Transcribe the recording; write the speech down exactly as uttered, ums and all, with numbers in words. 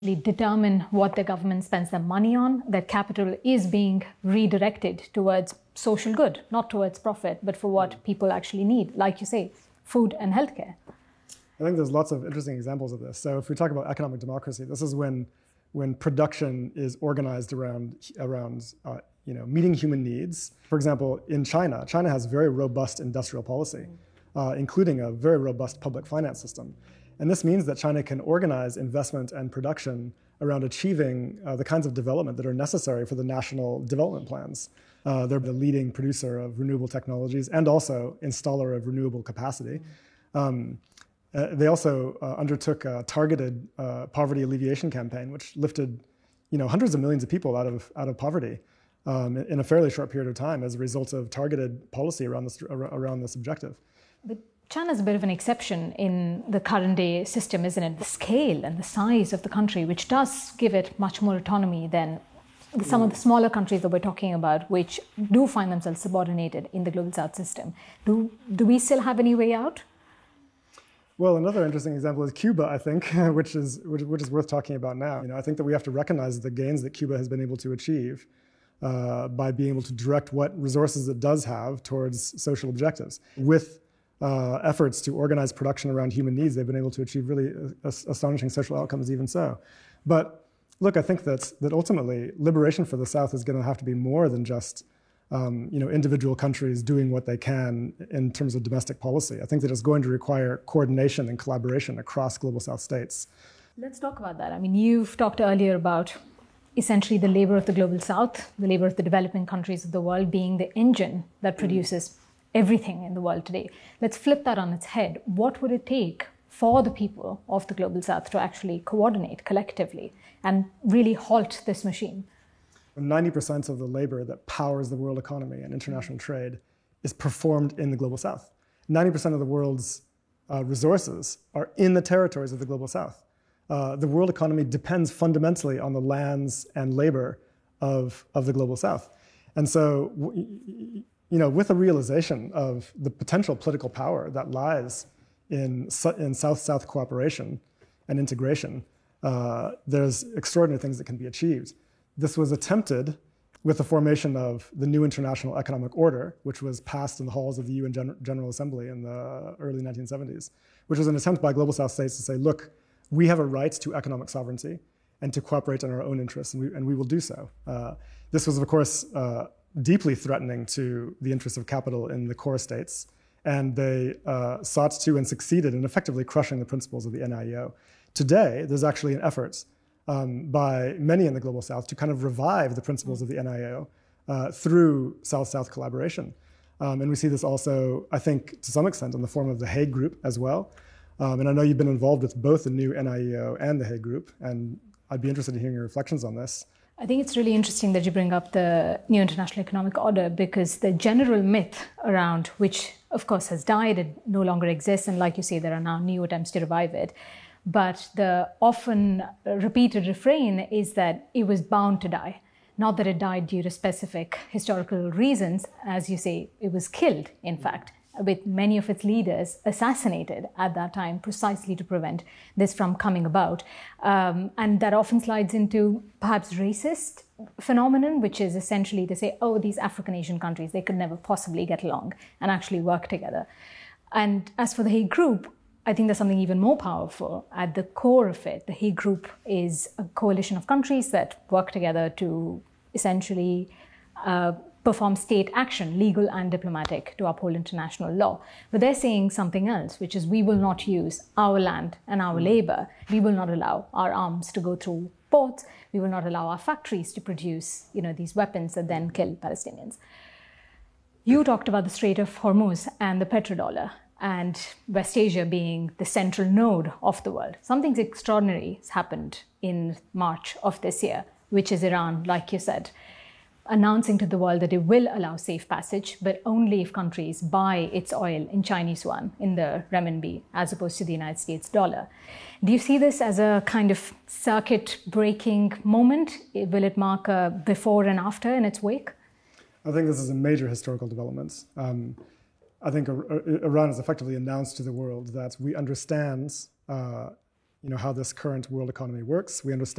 determine what the government spends their money on, that capital is being redirected towards social good, not towards profit, but for what people actually need, like you say, food and healthcare. I think there's lots of interesting examples of this. So if we talk about economic democracy, this is when when production is organized around around uh, you know meeting human needs. For example, in China, China has very robust industrial policy, uh, including a very robust public finance system. And this means that China can organize investment and production around achieving uh, the kinds of development that are necessary for the national development plans. Uh, they're the leading producer of renewable technologies and also installer of renewable capacity. Um, uh, they also uh, undertook a targeted uh, poverty alleviation campaign, which lifted, you know, hundreds of millions of people out of out of poverty um, in a fairly short period of time as a result of targeted policy around this around this objective. But China's a bit of an exception in the current day system, isn't it? The scale and the size of the country, which does give it much more autonomy than some of the smaller countries that we're talking about, which do find themselves subordinated in the Global South system. Do, do we still have any way out? Well, another interesting example is Cuba, I think, which is which, which is worth talking about now. You know, I think that we have to recognize the gains that Cuba has been able to achieve uh, by being able to direct what resources it does have towards social objectives. With Uh, efforts to organize production around human needs, they've been able to achieve really uh, astonishing social outcomes even so. But look, I think that's, that ultimately liberation for the South is going to have to be more than just um, you know, individual countries doing what they can in terms of domestic policy. I think that it's going to require coordination and collaboration across Global South states. Let's talk about that. I mean, you've talked earlier about essentially the labor of the Global South, the labor of the developing countries of the world being the engine that produces mm. everything in the world today. Let's flip that on its head. What would it take for the people of the Global South to actually coordinate collectively and really halt this machine? ninety percent of the labor that powers the world economy and international trade is performed in the Global South. ninety percent of the world's uh, resources are in the territories of the Global South. Uh, the world economy depends fundamentally on the lands and labor of, of the Global South. And so, you know, with a realization of the potential political power that lies in, in South-South cooperation and integration, uh, there's extraordinary things that can be achieved. This was attempted with the formation of the new International Economic Order, which was passed in the halls of the U N Gen- General Assembly in the early nineteen seventies, which was an attempt by Global South states to say, look, we have a right to economic sovereignty and to cooperate in our own interests, and we, and we will do so. Uh, this was, of course, uh, deeply threatening to the interests of capital in the core states, and they uh, sought to and succeeded in effectively crushing the principles of the N I E O. Today, there's actually an effort um, by many in the Global South to kind of revive the principles of the N I E O uh, through South-South collaboration. Um, and we see this also, I think, to some extent in the form of the Hague Group as well. Um, and I know you've been involved with both the new N I E O and the Hague Group, and I'd be interested in hearing your reflections on this. I think it's really interesting that you bring up the new International Economic Order, because the general myth around which, of course, has died, it no longer exists, and like you say, there are now new attempts to revive it. But the often repeated refrain is that it was bound to die. Not that it died due to specific historical reasons. As you say, it was killed, in fact, with many of its leaders assassinated at that time precisely to prevent this from coming about. Um, and that often slides into perhaps racist phenomenon, which is essentially to say, oh, these African Asian countries, they could never possibly get along and actually work together. And as for the Hague Group, I think there's something even more powerful at the core of it. The Hague Group is a coalition of countries that work together to essentially uh, perform state action, legal and diplomatic, to uphold international law. But they're saying something else, which is we will not use our land and our labor. We will not allow our arms to go through ports. We will not allow our factories to produce, you know, these weapons that then kill Palestinians. You talked about the Strait of Hormuz and the petrodollar, and West Asia being the central node of the world. Something extraordinary has happened in March of this year, which is Iran, like you said, announcing to the world that it will allow safe passage, but only if countries buy its oil in Chinese yuan, in the renminbi, as opposed to the United States dollar. Do you see this as a kind of circuit-breaking moment? Will it mark a before and after in its wake? I think this is a major historical development. Um, I think Iran has effectively announced to the world that we understand uh, you know, how this current world economy works. We understand